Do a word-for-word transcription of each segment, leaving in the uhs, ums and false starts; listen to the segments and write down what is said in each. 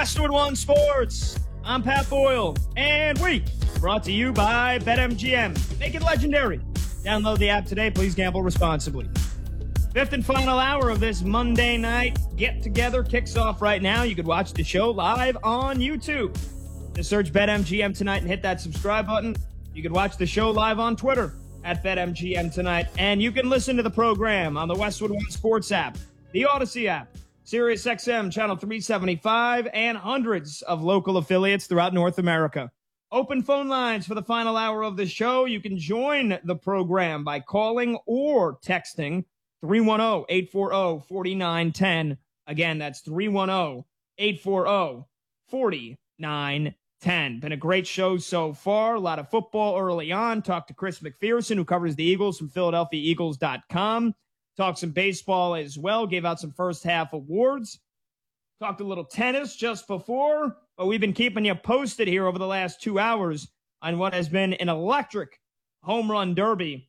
Westwood One Sports. I'm Pat Boyle, and we brought to you by BetMGM. Make it legendary. Download the app today. Please gamble responsibly. Fifth and final hour of this Monday night get-together kicks off right now. You could watch the show live on YouTube. Just search BetMGM Tonight and hit that subscribe button. You could watch the show live on Twitter at BetMGM Tonight. And you can listen to the program on the Westwood One Sports app, the Odyssey app, SiriusXM Channel three seventy-five, and hundreds of local affiliates throughout North America. Open phone lines for the final hour of the show. You can join the program by calling or texting three one zero, eight four zero, four nine one zero. Again, that's three one zero, eight four zero, four nine one zero. Been a great show so far. A lot of football early on. Talked to Chris McPherson, who covers the Eagles from Philadelphia Eagles dot com. Talked some baseball as well. Gave out some first half awards. Talked a little tennis just before. But we've been keeping you posted here over the last two hours on what has been an electric home run derby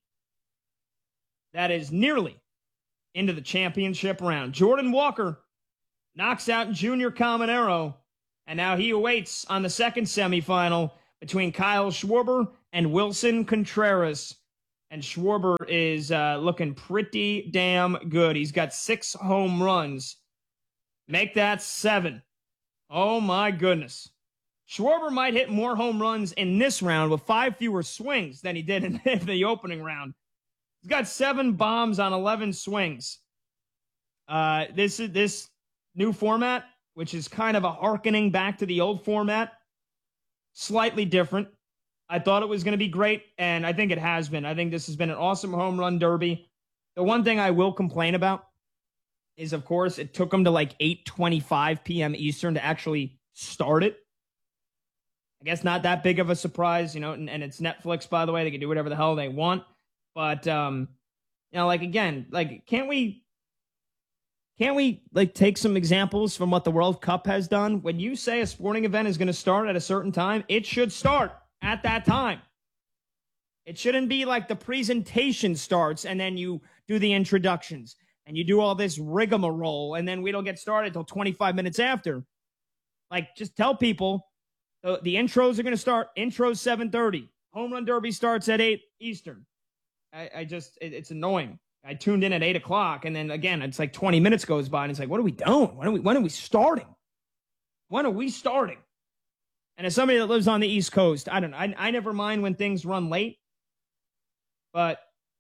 that is nearly into the championship round. Jordan Walker knocks out Junior Caminero, and now he awaits on the second semifinal between Kyle Schwarber and Wilson Contreras. And Schwarber is uh, looking pretty damn good. He's got six home runs. Make that seven. Oh, my goodness. Schwarber might hit more home runs in this round with five fewer swings than he did in the opening round. He's got seven bombs on eleven swings. Uh, this is this new format, which is kind of a hearkening back to the old format, slightly different. I thought it was going to be great, and I think it has been. I think this has been an awesome home run derby. The one thing I will complain about is, of course, it took them to like eight twenty-five p.m. Eastern to actually start it. I guess not that big of a surprise, you know, and, and it's Netflix, by the way. They can do whatever the hell they want. But, um, you know, like, again, like, can't we, can't we, like, take some examples from what the World Cup has done? When you say a sporting event is going to start at a certain time, it should start at that time. It shouldn't be like the presentation starts and then you do the introductions and you do all this rigmarole and then we don't get started until twenty-five minutes after. Like, just tell people the, the intros are going to start. Intros seven thirty. Home run derby starts at eight Eastern. I, I just, it, it's annoying. I tuned in at eight o'clock, and then again, it's like twenty minutes goes by, and it's like, what are we doing? When are we, when are we starting? When are we starting? And as somebody that lives on the East Coast, I don't know. I, I never mind when things run late. But,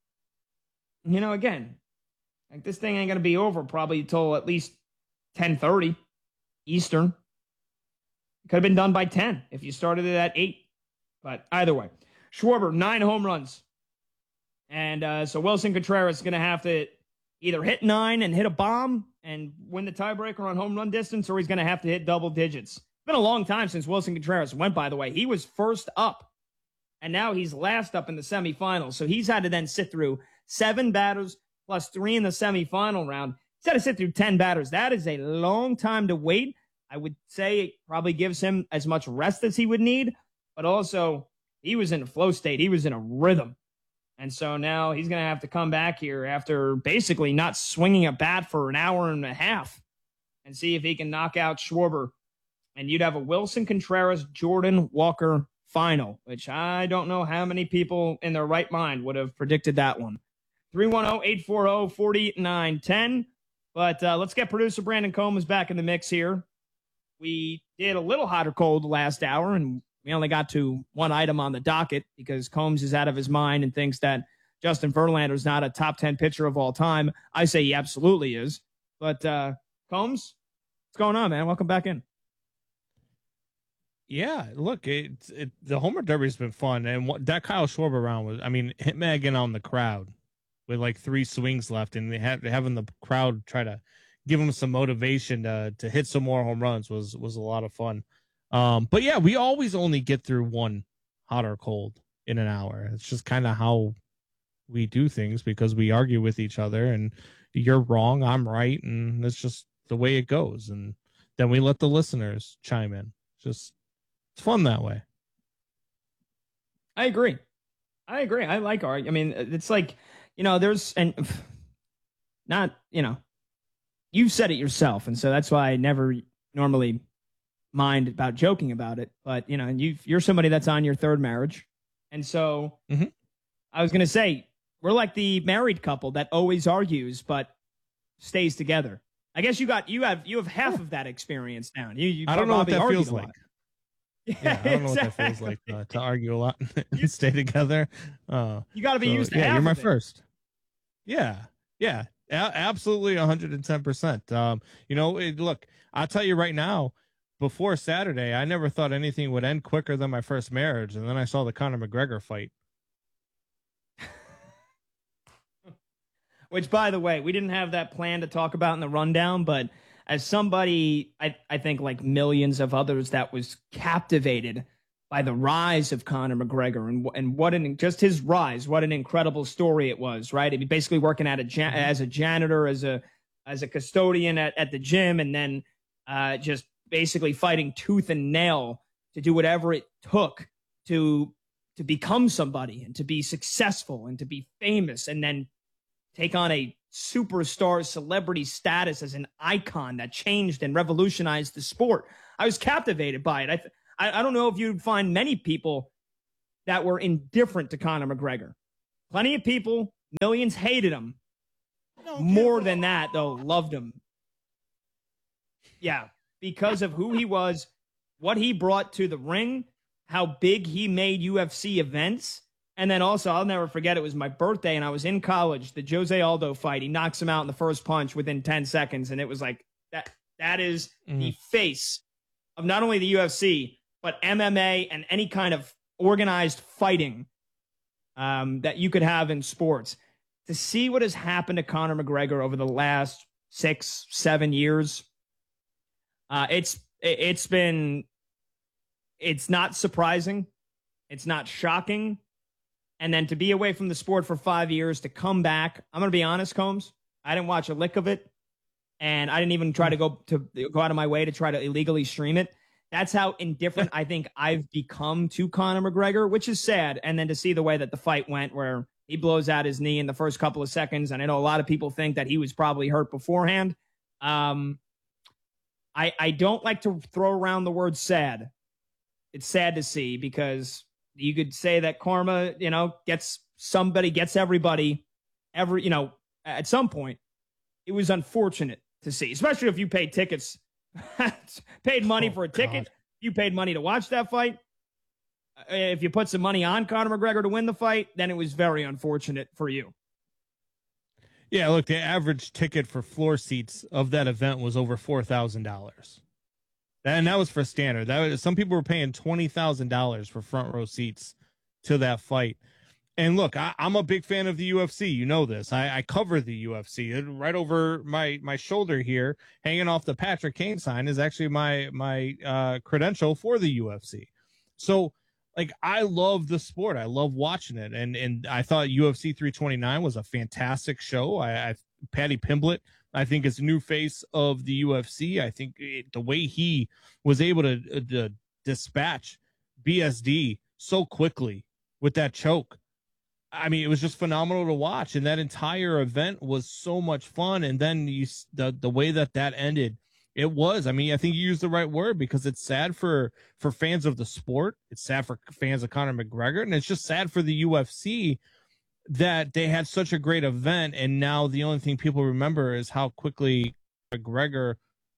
you know, again, like this thing ain't going to be over probably until at least ten thirty Eastern. It could have been done by ten if you started it at eight. But either way, Schwarber, nine home runs. And uh, so Wilson Contreras is going to have to either hit nine and hit a bomb and win the tiebreaker on home run distance, or he's going to have to hit double digits. It's been a long time since Wilson Contreras went, by the way. He was first up, and now he's last up in the semifinals. So he's had to then sit through seven batters plus three in the semifinal round. He's had to sit through ten batters. That is a long time to wait. I would say it probably gives him as much rest as he would need, but also he was in a flow state. He was in a rhythm. And so now he's going to have to come back here after basically not swinging a bat for an hour and a half and see if he can knock out Schwarber. And you'd have a Wilson Contreras, Jordan Walker final, which I don't know how many people in their right mind would have predicted that one. three one zero, eight four zero, four nine one zero. But uh, let's get producer Brandon Combs back in the mix here. We did a little hot or cold last hour, and we only got to one item on the docket because Combs is out of his mind and thinks that Justin Verlander is not a top ten pitcher of all time. I say he absolutely is. But uh, Combs, what's going on, man? Welcome back in. Yeah, look, it, it the Homer Derby's been fun, and what, that Kyle Schwarber round was, I mean, Hitman on the crowd with like three swings left, and they had having the crowd try to give him some motivation to to hit some more home runs was was a lot of fun. Um, but yeah, we always only get through one hot or cold in an hour. It's just kind of how we do things because we argue with each other, and you're wrong, I'm right, and it's just the way it goes. And then we let the listeners chime in. Just it's fun that way. I agree. I agree. I like art. I mean, it's like, you know, there's and not, you know, you said it yourself, and so that's why I never normally mind about joking about it, but you know, and you you're somebody that's on your third marriage, and so mm-hmm. I was gonna say we're like the married couple that always argues but stays together. I guess you got you have you have half of that experience now. You, you I don't know what that feels like. Yeah, yeah, I don't know exactly. what that feels like uh, to argue a lot and stay together. Uh, you got to be so, used to. Yeah, half you're my of it. first. Yeah, yeah, a- absolutely, one hundred ten percent. Um, you know, it, look, I'll tell you right now. Before Saturday, I never thought anything would end quicker than my first marriage, and then I saw the Conor McGregor fight. Which, by the way, we didn't have that plan to talk about in the rundown, but as somebody, I, I think like millions of others that was captivated by the rise of Conor McGregor and, and what an, just his rise, what an incredible story it was, right? He'd be basically working at a, jan- as a janitor, as a, as a custodian at, at the gym, and then uh, just basically fighting tooth and nail to do whatever it took to, to become somebody and to be successful and to be famous, and then take on a superstar celebrity status as an icon that changed and revolutionized the sport. I was captivated by it. I, th- I, I don't know if you'd find many people that were indifferent to Conor McGregor. Plenty of people, millions hated him. More than that, though, loved him. Yeah, because of who he was, what he brought to the ring, how big he made U F C events. And then also, I'll never forget, it was my birthday and I was in college, the Jose Aldo fight. He knocks him out in the first punch within ten seconds. And it was like, that. that is mm. the face of not only the U F C, but M M A and any kind of organized fighting um, that you could have in sports. To see what has happened to Conor McGregor over the last six, seven years, uh, it's it's been, it's not surprising. It's not shocking. And then to be away from the sport for five years, to come back, I'm going to be honest, Combs, I didn't watch a lick of it. And I didn't even try to go to go out of my way to try to illegally stream it. That's how indifferent I think I've become to Conor McGregor, which is sad. And then to see the way that the fight went, where he blows out his knee in the first couple of seconds. And I know a lot of people think that he was probably hurt beforehand. Um, I, I don't like to throw around the word sad. It's sad to see, because you could say that karma, you know, gets somebody, gets everybody, every, you know, at some point. It was unfortunate to see, especially if you paid tickets, paid money oh, for a ticket. God. You paid money to watch that fight. If you put some money on Conor McGregor to win the fight, then it was very unfortunate for you. Yeah, look, the average ticket for floor seats of that event was over four thousand dollars. And that was for standard. That was, some people were paying twenty thousand dollars for front row seats to that fight. And look, I, I'm a big fan of the U F C. You know this. I, I cover the U F C. Right over my, my shoulder here, hanging off the Patrick Kane sign, is actually my my uh, credential for the U F C. So, like, I love the sport. I love watching it. And and I thought U F C three twenty-nine was a fantastic show. I, I Paddy Pimblett, I think, is a new face of the U F C. I think it, the way he was able to, uh, to dispatch B S D so quickly with that choke, I mean, it was just phenomenal to watch. And that entire event was so much fun. And then you, the the way that that ended, it was, I mean, I think you used the right word, because it's sad for, for fans of the sport. It's sad for fans of Conor McGregor. And it's just sad for the U F C that they had such a great event, and now the only thing people remember is how quickly McGregor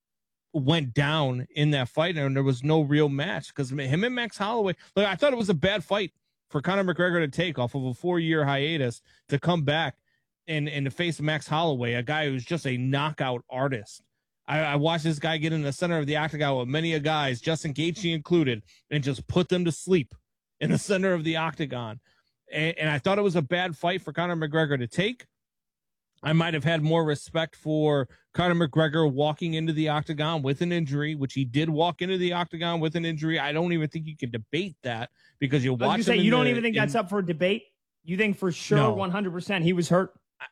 went down in that fight, and there was no real match, because him and Max Holloway, like, I thought it was a bad fight for Conor McGregor to take off of a four-year hiatus to come back and, and to face Max Holloway, a guy who's just a knockout artist. I, I watched this guy get in the center of the octagon with many a guys, Justin Gaethje included, and just put them to sleep in the center of the octagon. And, and I thought it was a bad fight for Conor McGregor to take. I might have had more respect for Conor McGregor walking into the octagon with an injury, which he did walk into the octagon with an injury. I don't even think you can debate that, because you watch. Say you don't the, even think in, that's up for debate. You think for sure, no. one hundred percent he was hurt.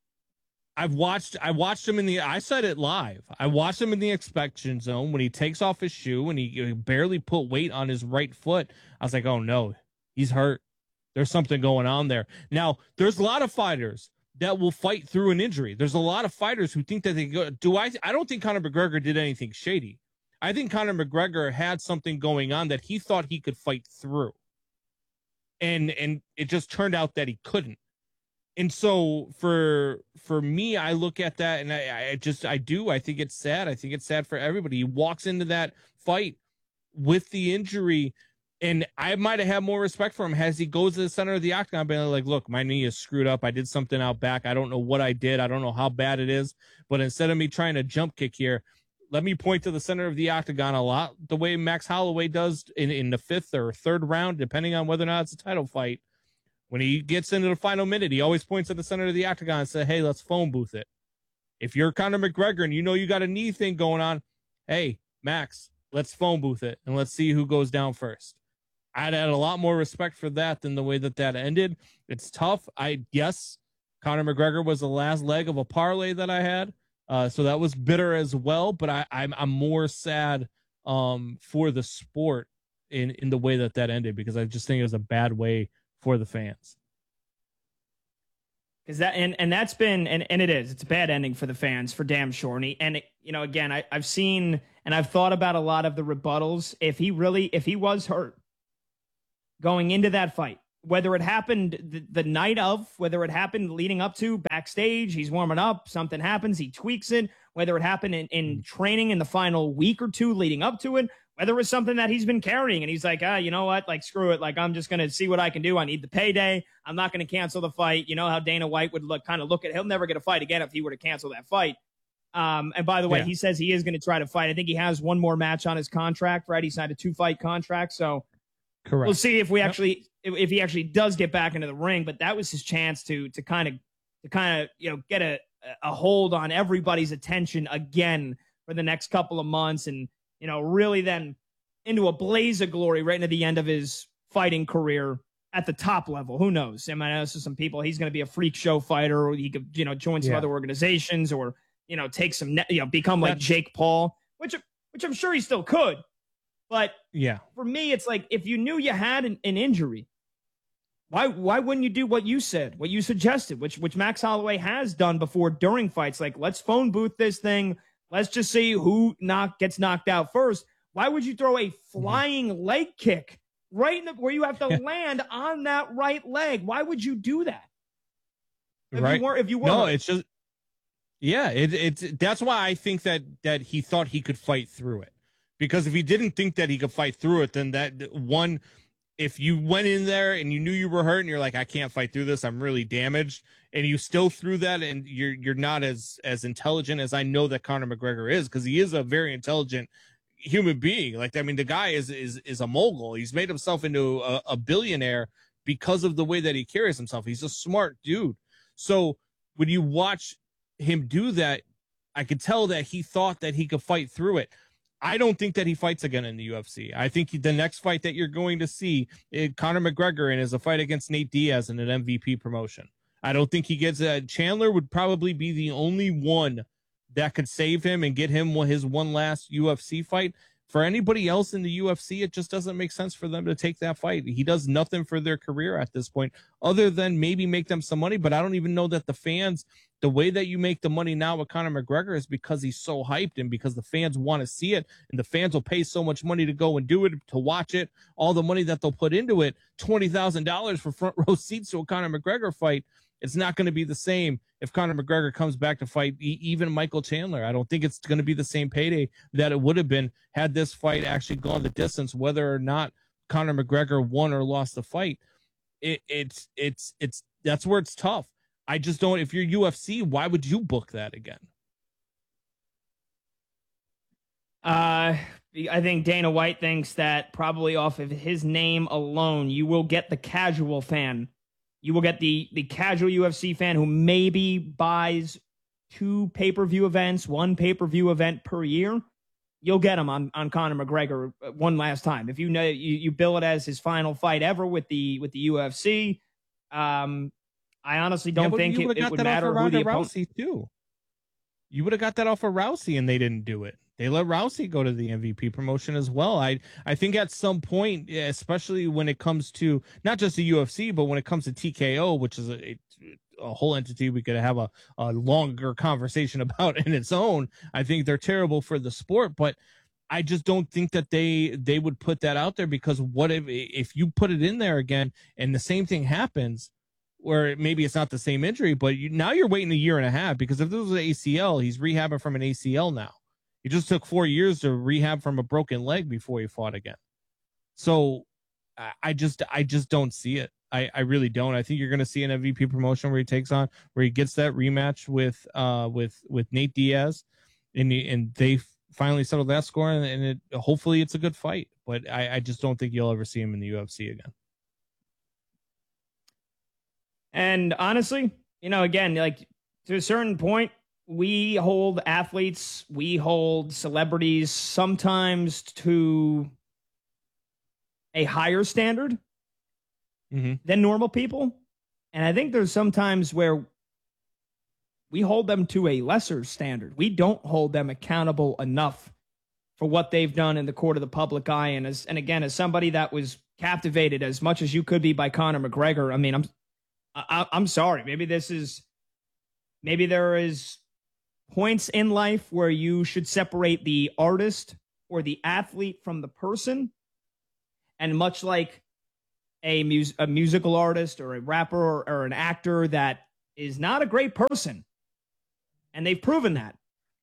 I've watched. I watched him in the. I said it live. I watched him in the inspection zone when he takes off his shoe and he, he barely put weight on his right foot. I was like, oh no, he's hurt. There's something going on there. Now, there's a lot of fighters that will fight through an injury. There's a lot of fighters who think that they go. Do I? I don't think Conor McGregor did anything shady. I think Conor McGregor had something going on that he thought he could fight through. And and it just turned out that he couldn't. And so for for me, I look at that and I, I just I do. I think it's sad. I think it's sad for everybody. He walks into that fight with the injury. And I might have had more respect for him as he goes to the center of the octagon, being like, look, my knee is screwed up. I did something out back. I don't know what I did. I don't know how bad it is. But instead of me trying to jump kick here, let me point to the center of the octagon a lot the way Max Holloway does in, in the fifth or third round, depending on whether or not it's a title fight. When he gets into the final minute, he always points at the center of the octagon and says, hey, let's phone booth it. If you're Conor McGregor and you know you got a knee thing going on, hey, Max, let's phone booth it and let's see who goes down first. I'd had a lot more respect for that than the way that that ended. It's tough. I yes, Conor McGregor was the last leg of a parlay that I had, uh, so that was bitter as well. But I, I'm I'm more sad um, for the sport in in the way that that ended, because I just think it was a bad way for the fans. Because that and and that's been and and it is it's a bad ending for the fans for damn sure. And, he, and it, you know, again, I I've seen and I've thought about a lot of the rebuttals. If he really if he was hurt going into that fight, whether it happened the, the night of, whether it happened leading up to, backstage, he's warming up, something happens, he tweaks it, whether it happened in, in training in the final week or two leading up to it, whether it was something that he's been carrying and he's like, ah, you know what, like, screw it, like, I'm just going to see what I can do. I need the payday. I'm not going to cancel the fight. You know how Dana White would look, kind of look at, he'll never get a fight again if he were to cancel that fight. Um, and by the way, yeah. he says he is going to try to fight. I think he has one more match on his contract, right? He signed a two-fight contract, so correct. We'll see if we actually, yep. if he actually does get back into the ring. But that was his chance to to kind of to kind of you know get a a hold on everybody's attention again for the next couple of months, and you know really then into a blaze of glory right into the end of his fighting career at the top level. Who knows? I mean, I know some people he's going to be a freak show fighter, or he could you know join some yeah. other organizations, or you know take some you know become like That's- Jake Paul, which which I'm sure he still could. But yeah, for me, it's like if you knew you had an, an injury, why why wouldn't you do what you said, what you suggested, which which Max Holloway has done before during fights? Like, let's phone booth this thing. Let's just see who knock gets knocked out first. Why would you throw a flying mm-hmm. leg kick right in the, where you have to land on that right leg? Why would you do that? If right. you were, if you were, no, it's just yeah, it, it's that's why I think that that he thought he could fight through it. Because if he didn't think that he could fight through it, then that one, if you went in there and you knew you were hurt and you're like, I can't fight through this, I'm really damaged, and you still threw that, and you're you're not as as intelligent as I know that Conor McGregor is, because he is a very intelligent human being. Like, I mean, the guy is is is a mogul. He's made himself into a, a billionaire because of the way that he carries himself. He's a smart dude. So when you watch him do that, I could tell that he thought that he could fight through it. I don't think that he fights again in the U F C. I think the next fight that you're going to see it, Conor McGregor in is a fight against Nate Diaz in an M V P promotion. I don't think he gets a Chandler would probably be the only one that could save him and get him his one last U F C fight. For anybody else in the U F C, it just doesn't make sense for them to take that fight. He does nothing for their career at this point other than maybe make them some money. But I don't even know that the fans, the way that you make the money now with Conor McGregor is because he's so hyped and because the fans want to see it, and the fans will pay so much money to go and do it, to watch it, all the money that they'll put into it, twenty thousand dollars for front row seats to a Conor McGregor fight. It's not going to be the same if Conor McGregor comes back to fight even Michael Chandler. I don't think it's going to be the same payday that it would have been had this fight actually gone the distance, whether or not Conor McGregor won or lost the fight. It, it's, it's, it's, that's where it's tough. I just don't, if you're U F C, why would you book that again? Uh, I think Dana White thinks that probably off of his name alone, you will get the casual fan. You will get the the casual U F C fan who maybe buys two pay-per-view events, one pay-per-view event per year. You'll get him on, on Conor McGregor one last time. If you know you, you bill it as his final fight ever with the with the U F C, um, I honestly don't yeah, think it, it would matter who the opponent. Rousey too. You would have got that off of Rousey, and they didn't do it. They let Rousey go to the M V P promotion as well. I I think at some point, especially when it comes to not just the U F C, but when it comes to T K O, which is a, a whole entity we could have a, a longer conversation about in its own. I think they're terrible for the sport, but I just don't think that they they would put that out there, because what if if you put it in there again and the same thing happens, where maybe it's not the same injury, but you, now you're waiting a year and a half, because if this was an A C L, he's rehabbing from an A C L now. He just took four years to rehab from a broken leg before he fought again. So I just I just don't see it. I, I really don't. I think you're going to see an M V P promotion where he takes on, where he gets that rematch with uh with with Nate Diaz, and he, and they finally settle that score, and, and it hopefully it's a good fight. But I, I just don't think you'll ever see him in the U F C again. And honestly, you know, again, like to a certain point, we hold athletes, we hold celebrities sometimes to a higher standard mm-hmm. than normal people. And I think there's sometimes where we hold them to a lesser standard. We don't hold them accountable enough for what they've done in the court of the public eye. And as, and again, as somebody that was captivated as much as you could be by Conor McGregor, I mean, I'm, I, I'm sorry. Maybe this is, maybe there is points in life where you should separate the artist or the athlete from the person. And much like a, mus- a musical artist or a rapper or, or an actor that is not a great person, and they've proven that,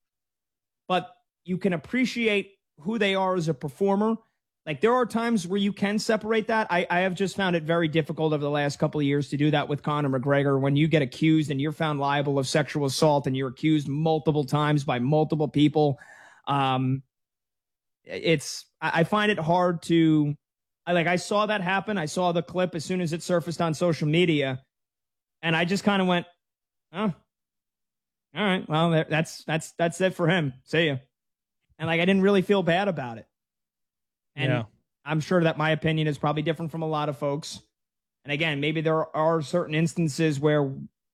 but you can appreciate who they are as a performer. Like, there are times where you can separate that. I, I have just found it very difficult over the last couple of years to do that with Conor McGregor. When you get accused and you're found liable of sexual assault and you're accused multiple times by multiple people, um, it's I, I find it hard to... I, like, I saw that happen. I saw the clip as soon as it surfaced on social media, and I just kind of went, oh, all right, well, that's that's that's it for him. See ya. And, like, I didn't really feel bad about it. And yeah. I'm sure that my opinion is probably different from a lot of folks. And again, maybe there are certain instances where,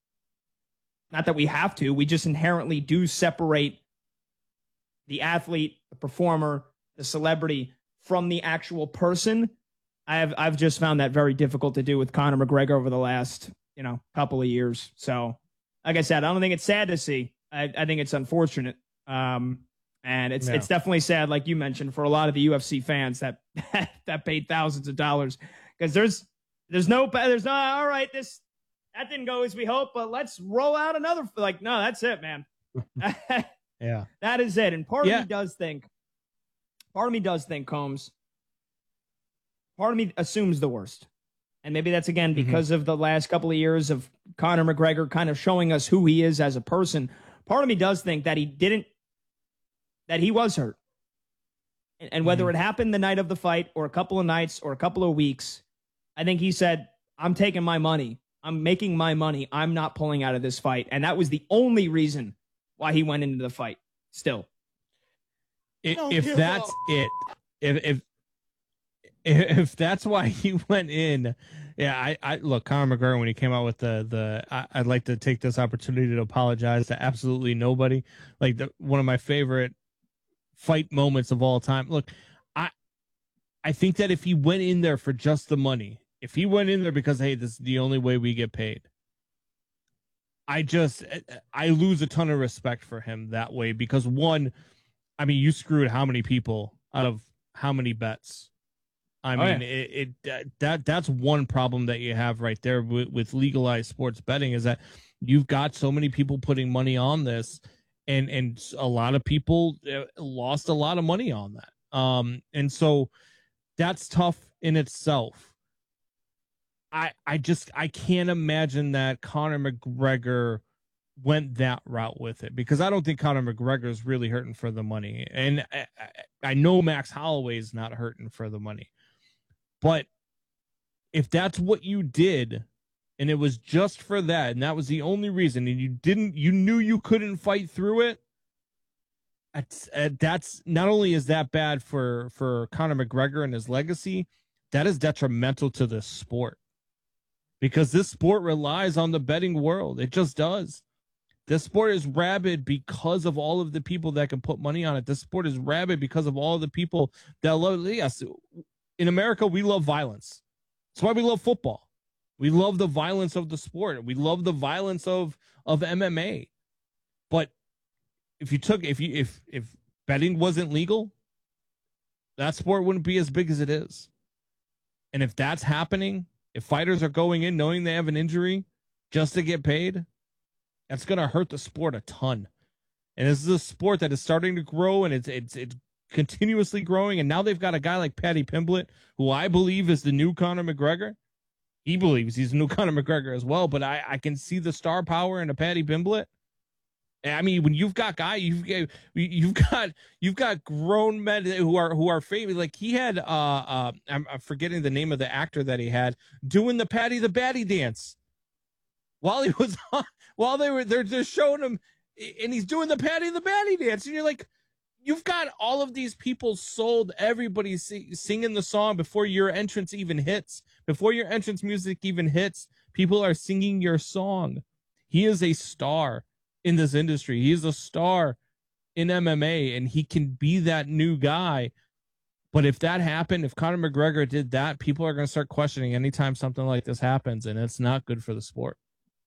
not that we have to, we just inherently do separate the athlete, the performer, the celebrity from the actual person. I have I've just found that very difficult to do with Conor McGregor over the last, you know, couple of years. So, like I said, I don't think it's sad to see. I, I think it's unfortunate. Um, and it's yeah. it's definitely sad, like you mentioned, for a lot of the U F C fans that that paid thousands of dollars, because there's there's no there's no all right, this that didn't go as we hoped, but let's roll out another. Like, no, that's it, man. Yeah, that is it. And part yeah. of me does think, part of me does think, Combs, part of me assumes the worst. And maybe that's, again, because mm-hmm. of the last couple of years of Conor McGregor kind of showing us who he is as a person. Part of me does think that he didn't, that he was hurt. And, and whether mm-hmm. it happened the night of the fight or a couple of nights or a couple of weeks, I think he said, I'm taking my money. I'm making my money. I'm not pulling out of this fight. And that was the only reason why he went into the fight still. If, if that's it, if, if, If that's why he went in, yeah, I, I look, Conor McGregor, when he came out with the, the I, I'd like to take this opportunity to apologize to absolutely nobody. Like, the, one of my favorite fight moments of all time. Look, I, I think that if he went in there for just the money, if he went in there because, hey, this is the only way we get paid, I just, I lose a ton of respect for him that way, because one, I mean, you screwed how many people out of how many bets? I mean, oh, yeah. it, it that that's one problem that you have right there with, with legalized sports betting, is that you've got so many people putting money on this, and and a lot of people lost a lot of money on that. Um, and so that's tough in itself. I I just I can't imagine that Conor McGregor went that route with it, because I don't think Conor McGregor is really hurting for the money, and I, I know Max Holloway is not hurting for the money. But if that's what you did, and it was just for that, and that was the only reason, and you didn't, you knew you couldn't fight through it, that's, uh, that's not only is that bad for, for Conor McGregor and his legacy, that is detrimental to the sport, because this sport relies on the betting world. It just does. This sport is rabid because of all of the people that can put money on it. This sport is rabid because of all of the people that love, yes, in America, we love violence. That's why we love football. We love the violence of the sport. We love the violence of, of M M A. But if you took, if you, if, if betting wasn't legal, that sport wouldn't be as big as it is. And if that's happening, if fighters are going in knowing they have an injury just to get paid, that's going to hurt the sport a ton. And this is a sport that is starting to grow, and it's it's it's continuously growing. And now they've got a guy like Paddy Pimblett, who I believe is the new Conor McGregor. He believes he's the new Conor McGregor as well, but I, I can see the star power in a Paddy Pimblett. I mean, when you've got guy, you've you've got you've got grown men who are who are famous. Like he had, uh, uh, I'm, I'm forgetting the name of the actor that he had doing the Paddy the Baddy dance while he was on, while they were they're just showing him, and he's doing the Paddy the Baddy dance, and you're like, you've got all of these people sold. Everybody's sing, singing the song before your entrance even hits, before your entrance music even hits. People are singing your song. He is a star in this industry. He is a star in M M A, and he can be that new guy. But if that happened, if Conor McGregor did that, people are going to start questioning anytime something like this happens, and it's not good for the sport.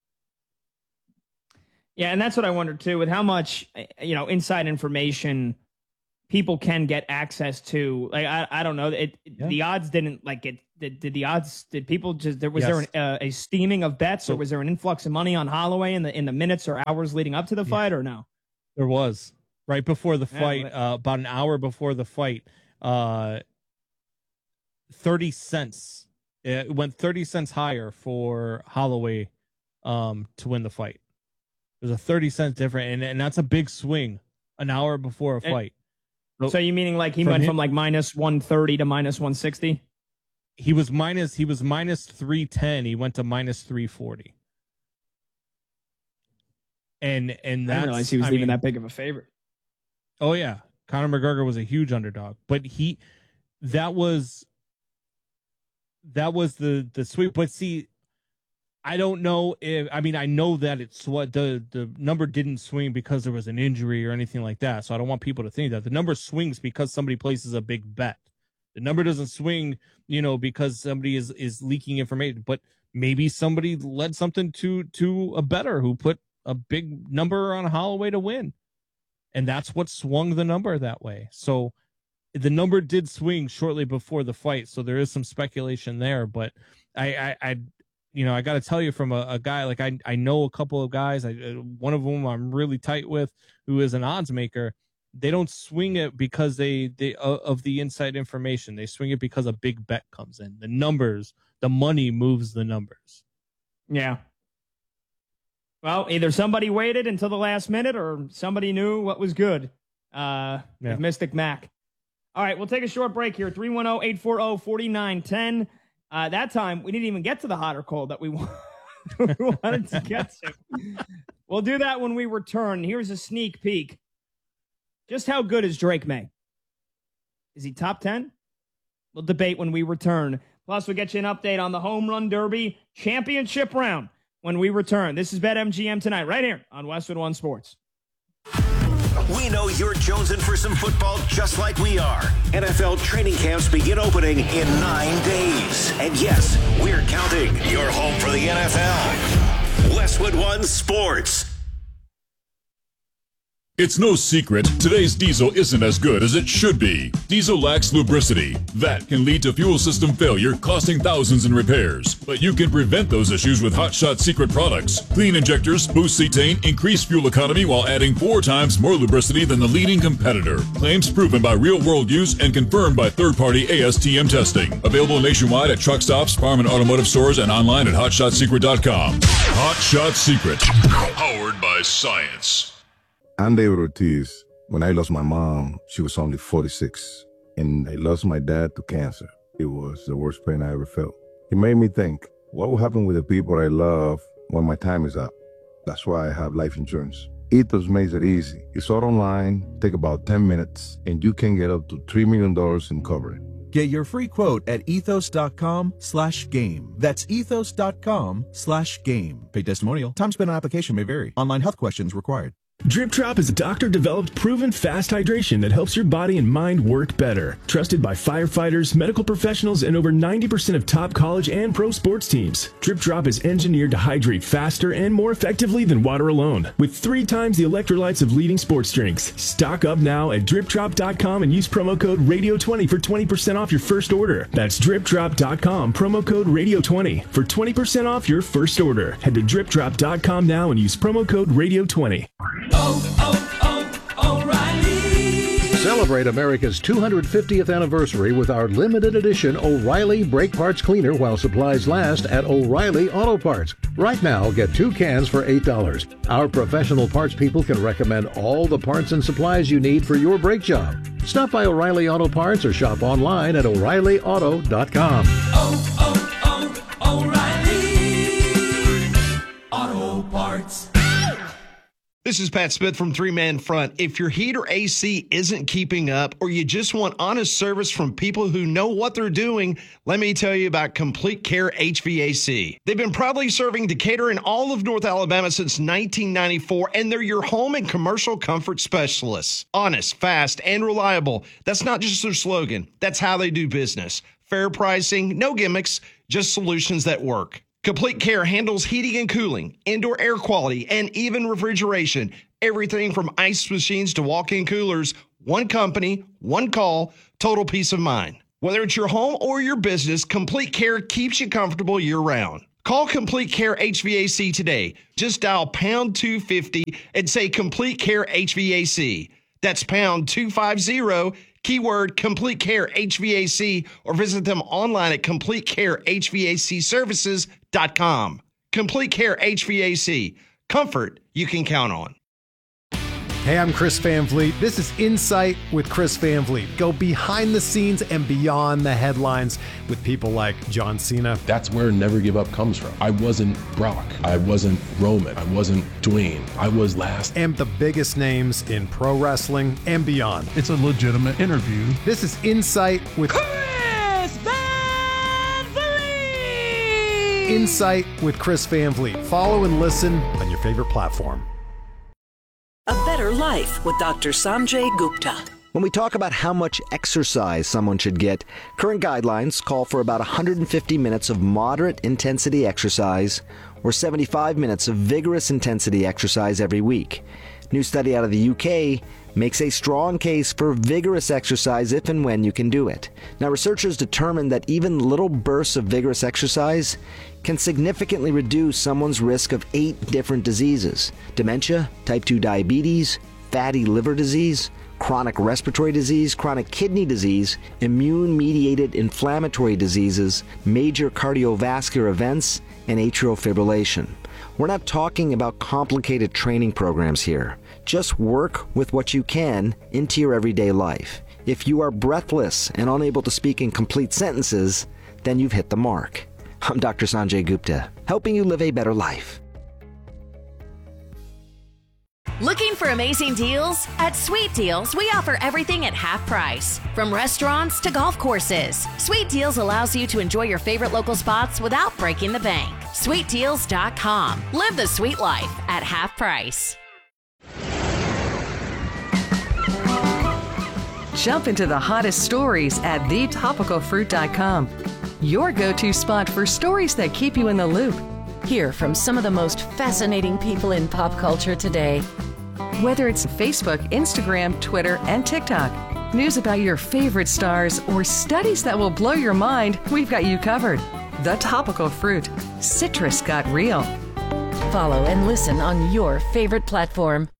Yeah, and that's what I wondered too, with how much, you know, inside information people can get access to. Like, I, I don't know. It, yeah. The odds didn't like it. Did, did the odds? Did people just? There was yes. there an, uh, a steaming of bets, so, or was there an influx of money on Holloway in the in the minutes or hours leading up to the yeah. fight, or no? There was right before the fight, yeah, uh, about an hour before the fight. Uh, thirty cents. It went thirty cents higher for Holloway, um, to win the fight. There's a thirty cents difference, and and that's a big swing. An hour before a fight. And, so you meaning like he from went him, from like minus one thirty to minus one sixty? He was minus he was minus three ten. He went to minus three forty. And and that's, I didn't realize he was I even mean, that big of a favorite. Oh yeah. Conor McGregor was a huge underdog, but he that was that was the the sweep. But see, I don't know if I mean I know that it's what the the number didn't swing because there was an injury or anything like that. So I don't want people to think that the number swings because somebody places a big bet. The number doesn't swing, you know, because somebody is is leaking information. But maybe somebody led something to to a bettor who put a big number on Holloway to win, and that's what swung the number that way. So the number did swing shortly before the fight. So there is some speculation there. But I I. I You know, I got to tell you from a, a guy, like I I know a couple of guys, I, one of them I'm really tight with, who is an odds maker. They don't swing it because they, they uh, of the inside information. They swing it because a big bet comes in. The numbers, the money moves the numbers. Yeah. Well, either somebody waited until the last minute or somebody knew what was good uh, yeah. with Mystic Mac. All right, we'll take a short break here. three one zero, eight four zero, four nine one zero. Uh, that time, we didn't even get to the hot or cold that we wanted to get to. We'll do that when we return. Here's a sneak peek. Just how good is Drake May? Is he top ten? We'll debate when we return. Plus, we'll get you an update on the Home Run Derby championship round when we return. This is BetMGM tonight, right here on Westwood One Sports. We know you're jonesing for some football just like we are. N F L training camps begin opening in nine days. And yes, we're counting. You're home for the N F L. Westwood One Sports. It's no secret, today's diesel isn't as good as it should be. Diesel lacks lubricity. That can lead to fuel system failure, costing thousands in repairs. But you can prevent those issues with Hot Shot Secret products. Clean injectors, boost cetane, increase fuel economy while adding four times more lubricity than the leading competitor. Claims proven by real-world use and confirmed by third-party A S T M testing. Available nationwide at truck stops, farm and automotive stores, and online at hot shot secret dot com. Hot Shot Secret. Powered by science. I'm David Ortiz. When I lost my mom, she was only forty-six. And I lost my dad to cancer. It was the worst pain I ever felt. It made me think, what will happen with the people I love when my time is up? That's why I have life insurance. Ethos makes it easy. It's all online, take about ten minutes, and you can get up to three million dollars in coverage. Get your free quote at ethos.com slash game. That's ethos.com slash game. Paid testimonial. Time spent on application may vary. Online health questions required. Drip Drop is a doctor-developed, proven fast hydration that helps your body and mind work better. Trusted by firefighters, medical professionals, and over ninety percent of top college and pro sports teams. Drip Drop is engineered to hydrate faster and more effectively than water alone, with three times the electrolytes of leading sports drinks. Stock up now at drip drop dot com and use promo code radio twenty for twenty percent off your first order. That's drip drop dot com, promo code radio twenty for twenty percent off your first order. Head to drip drop dot com now and use promo code radio twenty. Oh, oh, oh, O'Reilly! Celebrate America's two hundred fiftieth anniversary with our limited edition O'Reilly Brake Parts Cleaner while supplies last at O'Reilly Auto Parts. Right now, get two cans for eight dollars. Our professional parts people can recommend all the parts and supplies you need for your brake job. Stop by O'Reilly Auto Parts or shop online at O'Reilly Auto dot com. Oh, oh, oh, O'Reilly Auto Parts. This is Pat Smith from Three Man Front. If your heat or A C isn't keeping up, or you just want honest service from people who know what they're doing, let me tell you about Complete Care H V A C. They've been proudly serving Decatur and all of North Alabama since nineteen ninety-four, and they're your home and commercial comfort specialists. Honest, fast, and reliable. That's not just their slogan. That's how they do business. Fair pricing, no gimmicks, just solutions that work. Complete Care handles heating and cooling, indoor air quality, and even refrigeration. Everything from ice machines to walk-in coolers. One company, one call, total peace of mind. Whether it's your home or your business, Complete Care keeps you comfortable year-round. Call Complete Care H V A C today. Just dial pound two fifty and say Complete Care H V A C. That's pound two fifty, keyword Complete Care H V A C, or visit them online at complete care h v a c services dot com. Complete Care H V A C. Comfort you can count on. Hey, I'm Chris Van Vliet. This is Insight with Chris Van Vliet. Go behind the scenes and beyond the headlines with people like John Cena. That's where Never Give Up comes from. I wasn't Brock. I wasn't Roman. I wasn't Dwayne. I was last. And the biggest names in pro wrestling and beyond. It's a legitimate interview. This is Insight with Chris Van Vliet! Insight with Chris Van Vliet. Follow and listen on your favorite platform. A better life with Doctor Sanjay Gupta. When we talk about how much exercise someone should get, current guidelines call for about one hundred fifty minutes of moderate intensity exercise or seventy-five minutes of vigorous intensity exercise every week. New study out of the U K makes a strong case for vigorous exercise if and when you can do it. Now, researchers determined that even little bursts of vigorous exercise can significantly reduce someone's risk of eight different diseases: dementia, type two diabetes, fatty liver disease, chronic respiratory disease, chronic kidney disease, immune-mediated inflammatory diseases, major cardiovascular events, and atrial fibrillation. We're not talking about complicated training programs here. Just work with what you can into your everyday life. If you are breathless and unable to speak in complete sentences, then you've hit the mark. I'm Doctor Sanjay Gupta, helping you live a better life. Looking for amazing deals? At Sweet Deals, we offer everything at half price. From restaurants to golf courses, Sweet Deals allows you to enjoy your favorite local spots without breaking the bank. sweet deals dot com. Live the sweet life at half price. Jump into the hottest stories at the topical fruit dot com. Your go-to spot for stories that keep you in the loop. Hear from some of the most fascinating people in pop culture today. Whether it's Facebook, Instagram, Twitter, and TikTok, news about your favorite stars, or studies that will blow your mind, we've got you covered. The Topical Fruit. Citrus got real. Follow and listen on your favorite platform.